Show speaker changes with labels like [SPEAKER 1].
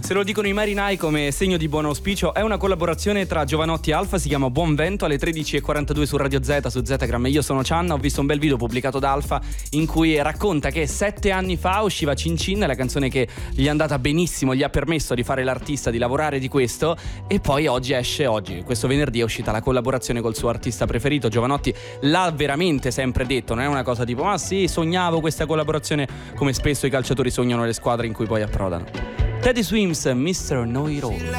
[SPEAKER 1] Se lo dicono i marinai come segno di buon auspicio, è una collaborazione tra Jovanotti e Alfa, si chiama Buon Vento, alle 13:42 su Radio Z, su Zetagram. Io sono Cianna, ho visto un bel video pubblicato da Alfa in cui racconta che 7 anni fa usciva Cin Cin, la canzone che gli è andata benissimo, gli ha permesso di fare l'artista, di lavorare di questo, e poi oggi, questo venerdì è uscita la collaborazione col suo artista preferito. Jovanotti l'ha veramente sempre detto, non è una cosa tipo ma sì, sognavo questa collaborazione, come spesso i calciatori sognano le squadre in cui poi approdano. Teddy Swims, Mr. Know It All.